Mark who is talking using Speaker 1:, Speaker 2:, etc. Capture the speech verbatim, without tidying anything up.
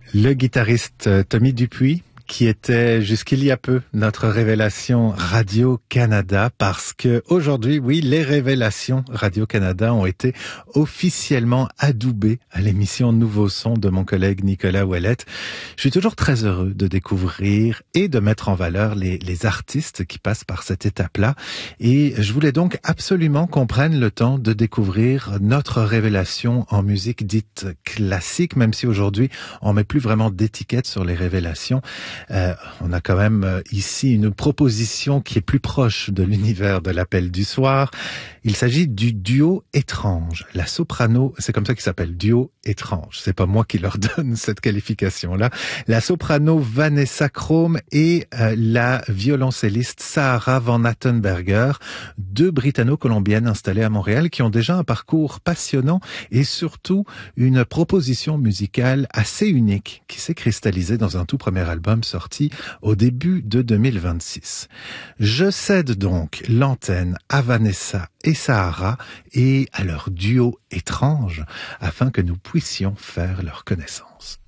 Speaker 1: Le guitariste Tommy Dupuis, qui était jusqu'il y a peu notre révélation Radio-Canada, parce que aujourd'hui, oui, les révélations Radio-Canada ont été officiellement adoubées à l'émission Nouveau Son de mon collègue Nicolas Ouellette. Je suis toujours très heureux de découvrir et de mettre en valeur les, les artistes qui passent par cette étape-là. Et je voulais donc absolument qu'on prenne le temps de découvrir notre révélation en musique dite classique, même si aujourd'hui, on met plus vraiment d'étiquette sur les révélations. Euh, on a quand même euh, ici une proposition qui est plus proche de l'univers de l'appel du soir. Il s'agit du duo étrange. La soprano, c'est comme ça qu'il s'appelle, duo étrange. C'est pas moi qui leur donne cette qualification-là. La soprano Vanessa Krome et euh, la violoncelliste Sahara Van Attenberger, deux britanno-colombiennes installées à Montréal qui ont déjà un parcours passionnant et surtout une proposition musicale assez unique qui s'est cristallisée dans un tout premier album sorti au début de deux mille vingt-six. Je cède donc l'antenne à Vanessa et Sahara et à leur duo étrange afin que nous puissions faire leur connaissance.